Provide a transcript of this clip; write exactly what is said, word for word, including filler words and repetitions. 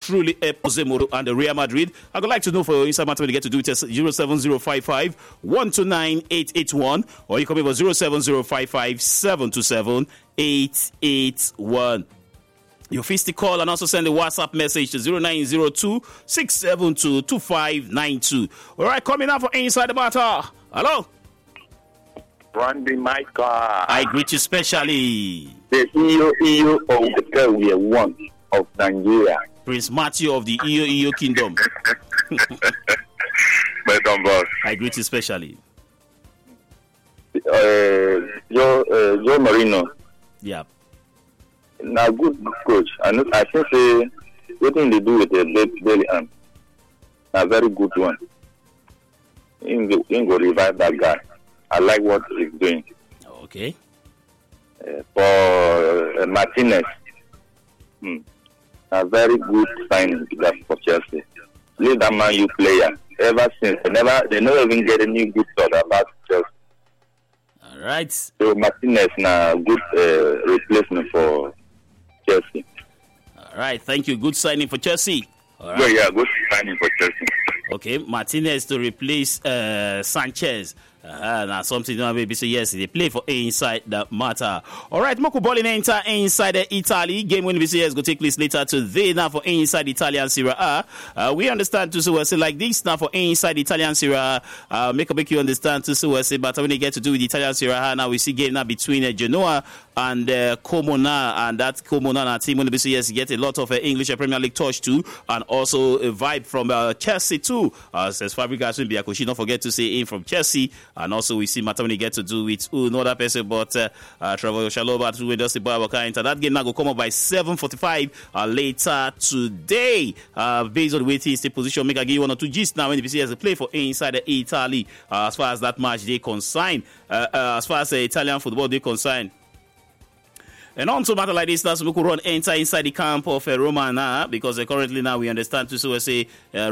truly help Jose Mourinho and the Real Madrid. I would like to know for your inside matter when you get to do it zero seven zero five five one two nine eight eight one, or you come over zero seven zero five five seven two seven eight eight one. You feel the call and also send a WhatsApp message to zero nine zero two six seven two two five nine two. All right, coming up for Inside the Matter. Hello. Randy Michael. I greet you specially. The E O E O of the Caribbean one of Nigeria. Prince Matthew of the E O E O Kingdom. Welcome, boss. I greet you specially. Uh, Joe, uh, Joe Marino. Yeah. Now, good coach. I know. I think say what thing they do with the belly arm. A very good one. In the in go revive that guy. I like what he's doing. Okay. Uh, for uh, Martinez, hmm. a very good signing that for Chelsea. Leave that man, you player. Ever since they never, they never even get any good thought about Chelsea. All right. So Martinez now good uh, replacement for Chelsea. All right. Thank you. Good signing for Chelsea. All right. Yeah, yeah, good signing for Chelsea. Okay, Martinez to replace uh, Sanchez. Uh, now something you know, maybe say yes, they play for Inside the Matter. All right, Moko Ball in enter inside the Italy game when we say yes, go take place later today. Now for Inside Italian Serie A, uh, we understand to so say like this now for Inside Italian Serie A. Uh, make make you understand to so say, but when they get to do with Italian Serie A, now we see game now between uh, Genoa and uh, Comona, and that Comona team when we say yes, get a lot of uh, English Premier League touch too, and also a vibe from uh, Chelsea too. Uh, says Fabregas will be a coach. Don't forget to say in from Chelsea. And also we see Matamini get to do with who another person but uh, uh, Trevor Shaloba to just the Boyabaka into that game now go come up by seven forty-five uh, later today. Uh, based on waiting the position, make I give you one or two gist now when the P C has a play for Inside the Italy uh, as far as that match they concern. Uh, uh, as far as the Italian football they concern. And on to matter like this, that's we could run enter inside the camp of uh, Roma now because uh, currently now we understand to so say uh,